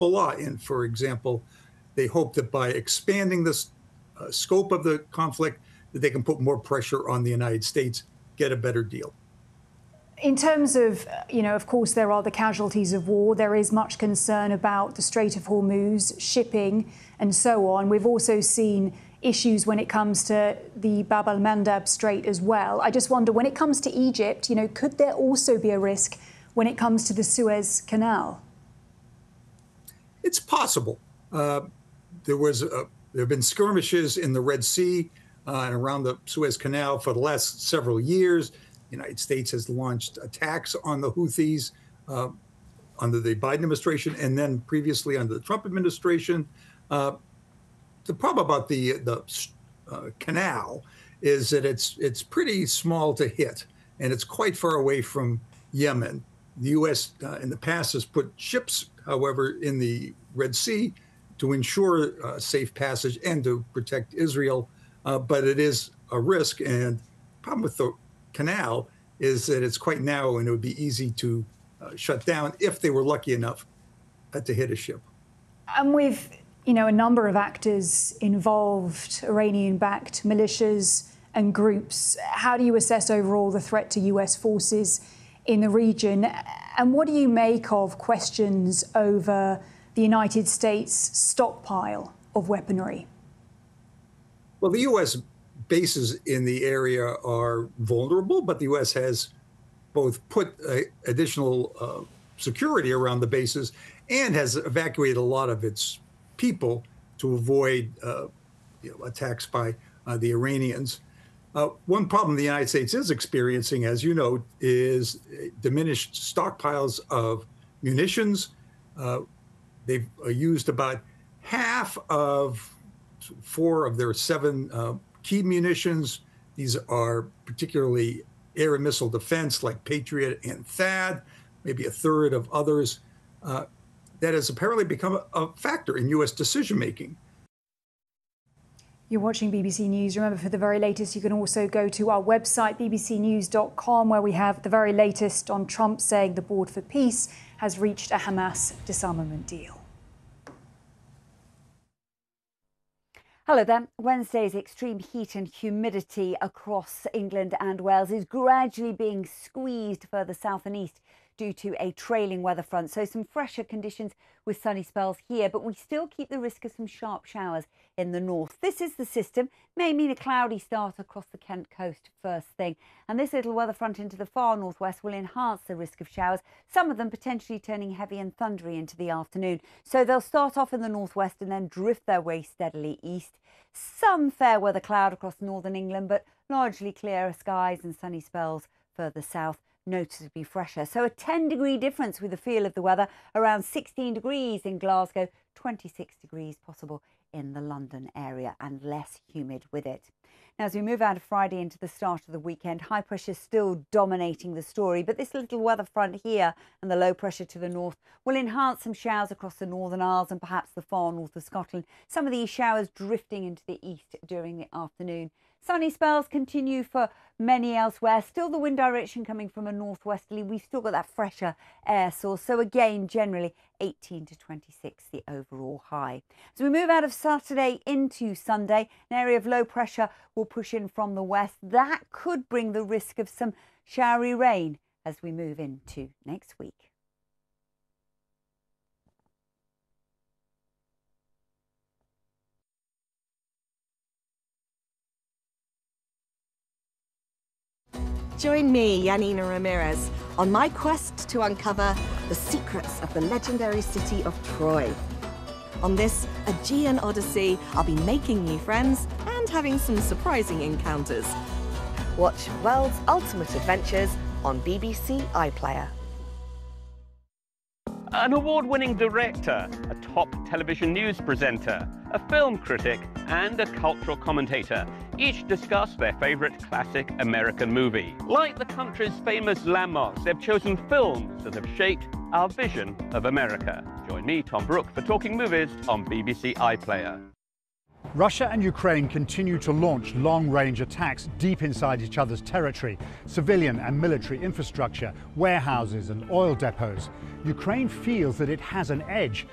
Hezbollah in. For example, they hope that by expanding the scope of the conflict, that they can put more pressure on the United States, get a better deal. In terms of, of course, there are the casualties of war. There is much concern about the Strait of Hormuz, shipping, and so on. We've also seen issues when it comes to the Bab al-Mandab Strait as well. I just wonder, when it comes to Egypt, could there also be a risk when it comes to the Suez Canal? It's possible. There have been skirmishes in the Red Sea and around the Suez Canal for the last several years. The United States has launched attacks on the Houthis under the Biden administration and then previously under the Trump administration. The problem about the canal is that it's pretty small to hit, and it's quite far away from Yemen. The U.S. In the past has put ships, however, in the Red Sea to ensure safe passage and to protect Israel, but it is a risk. And the problem with the canal is that it's quite narrow and it would be easy to shut down if they were lucky enough to hit a ship. And with, a number of actors involved, Iranian-backed militias and groups, how do you assess overall the threat to US forces in the region? And what do you make of questions over the United States stockpile of weaponry? Well, the U.S. bases in the area are vulnerable, but the U.S. has both put additional security around the bases and has evacuated a lot of its people to avoid attacks by the Iranians. One problem the United States is experiencing, as you know, is diminished stockpiles of munitions. They've used about half of 4 of their 7 key munitions. These are particularly air and missile defense like Patriot and THAAD, maybe a third of others. That has apparently become a factor in U.S. decision-making. You're watching BBC News. Remember, for the very latest, you can also go to our website, bbcnews.com, where we have the very latest on Trump saying the Board for Peace has reached a Hamas disarmament deal. Hello there. Wednesday's extreme heat and humidity across England and Wales is gradually being squeezed further south and east due to a trailing weather front. So some fresher conditions with sunny spells here, but we still keep the risk of some sharp showers in the north. This is the system. May mean a cloudy start across the Kent coast first thing. And this little weather front into the far northwest will enhance the risk of showers, some of them potentially turning heavy and thundery into the afternoon. So they'll start off in the northwest and then drift their way steadily east. Some fair weather cloud across northern England, but largely clearer skies and sunny spells further south, noticeably fresher. So a 10-degree difference with the feel of the weather, around 16 degrees in Glasgow, 26 degrees possible in the London area, and less humid with it. Now, as we move out of Friday into the start of the weekend, high pressure still dominating the story, but this little weather front here and the low pressure to the north will enhance some showers across the Northern Isles and perhaps the far north of Scotland. Some of these showers drifting into the east during the afternoon. Sunny spells continue for many elsewhere. Still the wind direction coming from a northwesterly. We've still got that fresher air source. So again, generally 18 to 26, the overall high. As we move out of Saturday into Sunday, an area of low pressure will push in from the west. That could bring the risk of some showery rain as we move into next week. Join me, Yanina Ramirez, on my quest to uncover the secrets of the legendary city of Troy. On this Aegean Odyssey, I'll be making new friends and having some surprising encounters. Watch World's Ultimate Adventures on BBC iPlayer. An award-winning director, a top television news presenter, a film critic, and a cultural commentator each discuss their favorite classic American movie. Like the country's famous landmarks, they've chosen films that have shaped our vision of America. Join me, Tom Brooke, for Talking Movies on BBC iPlayer. Russia and Ukraine continue to launch long-range attacks deep inside each other's territory, civilian and military infrastructure, warehouses and oil depots. Ukraine feels that it has an edge